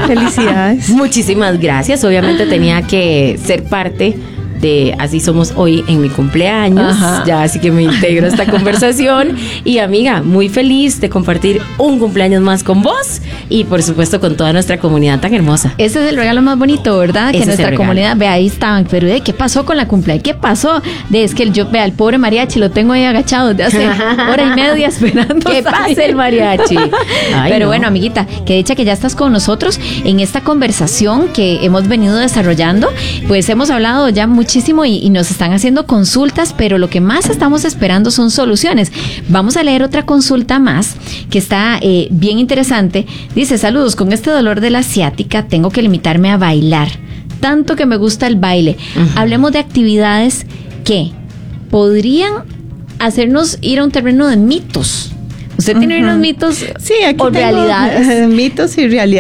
Felicidades. Muchísimas gracias. Obviamente tenía que ser parte de Así Somos Hoy en mi cumpleaños. Ajá. Ya así que me integro a esta conversación. Y amiga, muy feliz de compartir un cumpleaños más con vos y por supuesto con toda nuestra comunidad tan hermosa. Ese es el regalo más bonito, ¿verdad? Ese Que es nuestra el regalo. comunidad, vea, ahí estaban, pero ¿qué pasó con la cumpleaños? ¿Qué pasó? Es que vea, el pobre mariachi lo tengo ahí agachado desde hace hora y media esperando. ¿Qué pasa el mariachi? Ay, Pero no. bueno, amiguita, que dicha que ya estás con nosotros en esta conversación que hemos venido desarrollando. Pues hemos hablado ya muchísimo y nos están haciendo consultas, pero lo que más estamos esperando son soluciones. Vamos a leer otra consulta más que está bien interesante. Dice: saludos, con este dolor de la ciática tengo que limitarme a bailar. Tanto que me gusta el baile. Hablemos de actividades que podrían hacernos ir a un terreno de mitos. ¿Usted tiene unos mitos Sí, aquí o tengo realidades? mitos y realidades.